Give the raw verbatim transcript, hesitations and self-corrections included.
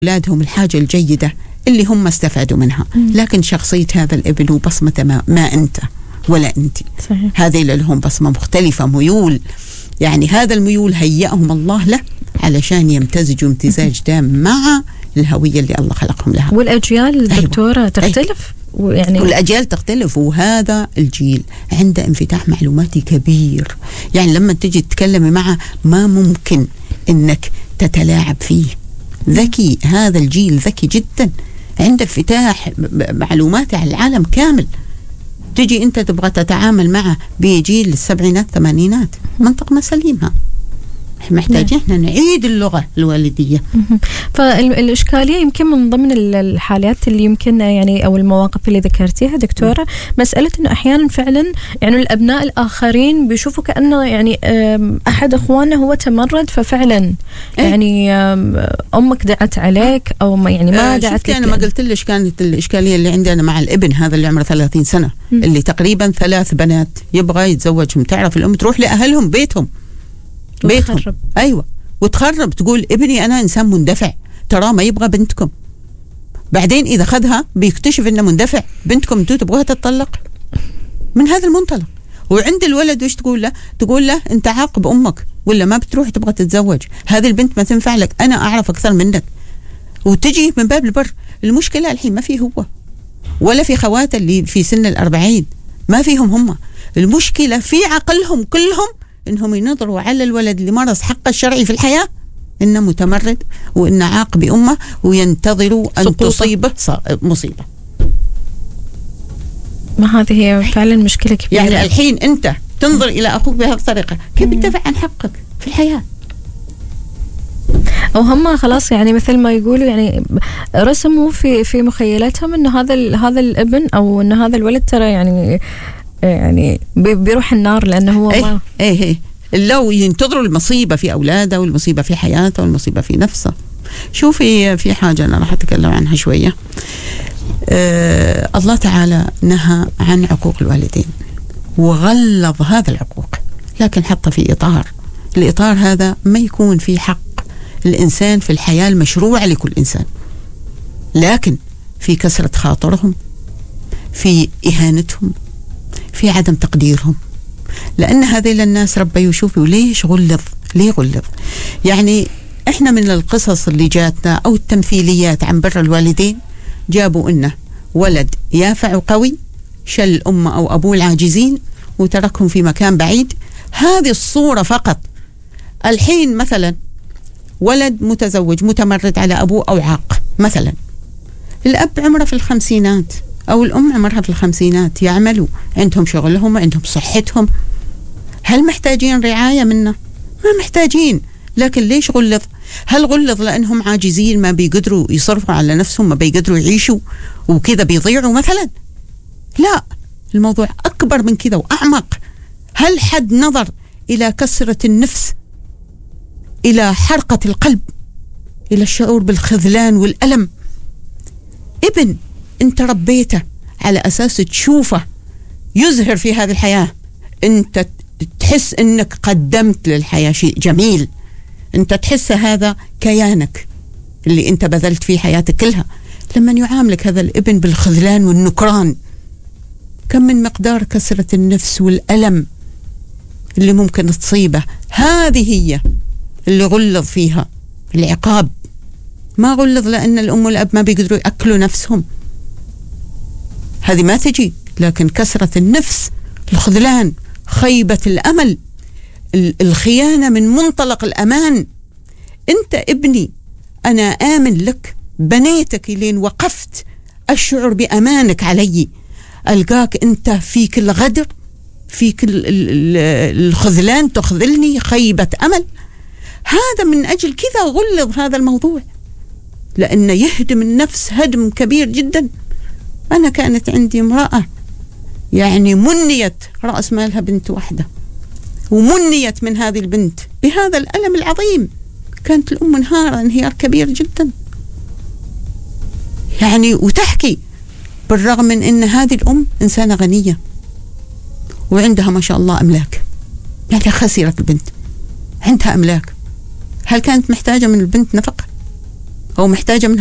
أولادهم الحاجة الجيدة اللي هم استفادوا منها. م. لكن شخصية هذا الابن وبصمته ما, ما أنت ولا أنت. صحيح. هذه لهم بصمة مختلفة، ميول، يعني هذا الميول هيأهم الله له علشان يمتزجوا امتزاج تام مع الهوية اللي الله خلقهم لها. والأجيال دكتورة أيوة. تختلف أيوة. يعني والأجيال تختلف، وهذا الجيل عنده انفتاح معلوماتي كبير، يعني لما تجي تتكلمي معه ما ممكن إنك تتلاعب فيه. ذكي، هذا الجيل ذكي جدا، عنده انفتاح معلوماتي على العالم كامل. تجي أنت تبغى تتعامل معه بجيل السبعينات الثمانينات، منطق ما سليمها، محتاجين احنا نعيد اللغة الوالدية. فالإشكالية يمكن من ضمن الحالات اللي يمكن يعني أو المواقف اللي ذكرتيها دكتورة، مسألة إنه أحيانا فعلا يعني الأبناء الآخرين بيشوفوا كأنه يعني أحد أخوانه هو تمرد، ففعلا يعني أمك دعت عليك أو ما يعني ما دعت لك. أنا ما قلت ليش كانت الإشكالية اللي عندي أنا مع الابن هذا اللي عمره ثلاثين سنة، م. اللي تقريبا ثلاث بنات يبغى يتزوجهم، تعرف الأم تروح لأهلهم بيتهم بيتهم وتخرب. أيوة وتخرب، تقول ابني أنا إنسان مندفع، ترى ما يبغى بنتكم. بعدين إذا خذها بيكتشف إنه مندفع، بنتكم أنتوا تبغوها تتطلق من هذا المنطلق. وعند الولد وش تقول له؟ تقول له أنت عاقب أمك ولا ما بتروح تبغى تتزوج، هذه البنت ما تنفع لك، أنا أعرف أكثر منك. وتجي من باب البر. المشكلة الحين ما في هو ولا في خواته اللي في سن الأربعين، ما فيهم هم. المشكلة في عقلهم كلهم إنهم ينظروا على الولد اللي مارس حقه الشرعي في الحياة إنه متمرد وإنه عاق بأمه، وينتظروا أن سقوطة. تصيبه مصيبة. ما هذه هي فعلا مشكلة كبيرة. يعني الحين أنت تنظر إلى أخوك بهذه الطريقة، كيف تدافع عن حقك في الحياة؟ أو هم خلاص يعني مثل ما يقولوا يعني رسموا في في مخيلتهم إنه هذا هذا الابن أو إنه هذا الولد ترى يعني يعني بيروح النار لأنه هو ما ايه ايه لو ينتظروا المصيبة في أولاده والمصيبة في حياته والمصيبة في نفسه. شوفي في حاجة أنا راح أتكلم عنها شوية. آه الله تعالى نهى عن عقوق الوالدين وغلظ هذا العقوق، لكن حطه في إطار، الإطار هذا ما يكون في حق الإنسان في الحياة المشروعة لكل إنسان، لكن في كسرة خاطرهم، في إهانتهم، في عدم تقديرهم. لأن هذه الناس ربي يشوفوا ليش غلظ، ليه غلظ. يعني إحنا من القصص اللي جاتنا أو التمثيليات عن بر الوالدين جابوا إنه ولد يافع وقوي شل أمه أو أبوه العاجزين وتركهم في مكان بعيد. هذه الصورة فقط. الحين مثلا ولد متزوج متمرد على أبوه أو عاق مثلا، الأب عمره في الخمسينات أو الأم عمرها في الخمسينات، يعملوا عندهم شغلهم عندهم صحتهم، هل محتاجين رعاية منا؟ ما محتاجين. لكن ليش غلظ؟ هل غلظ لأنهم عاجزين ما بيقدروا يصرفوا على نفسهم، ما بيقدروا يعيشوا وكذا بيضيعوا مثلا؟ لا، الموضوع أكبر من كذا وأعمق. هل حد نظر إلى كسرة النفس، إلى حرقة القلب، إلى الشعور بالخذلان والألم؟ ابن انت ربيته على أساس تشوفه يزهر في هذه الحياة، انت تحس انك قدمت للحياة شيء جميل، انت تحس هذا كيانك اللي انت بذلت فيه حياتك كلها. لما يعاملك هذا الابن بالخذلان والنكران، كم من مقدار كسرة النفس والألم اللي ممكن تصيبه. هذه هي اللي غلظ فيها العقاب. ما غلظ لأن الأم والأب ما بيقدروا يأكلوا نفسهم، هذه ما تجي، لكن كسرة النفس، الخذلان، خيبة الأمل، الخيانة من منطلق الأمان. أنت ابني أنا آمن لك، بنيتك لين وقفت أشعر بأمانك علي، ألقاك أنت فيك الغدر، فيك الخذلان، تخذلني، خيبة أمل. هذا من أجل كذا غلظ هذا الموضوع، لأنه يهدم النفس هدم كبير جدا. أنا كانت عندي امرأة يعني منيت رأس مالها بنت واحدة، ومنيت من هذه البنت بهذا الألم العظيم. كانت الأم منهارة انهيار كبير جدا يعني، وتحكي بالرغم من أن هذه الأم إنسانة غنية وعندها ما شاء الله أملاك، يعني خسرت البنت عندها أملاك. هل كانت محتاجة من البنت نفقة؟ هو محتاجة منها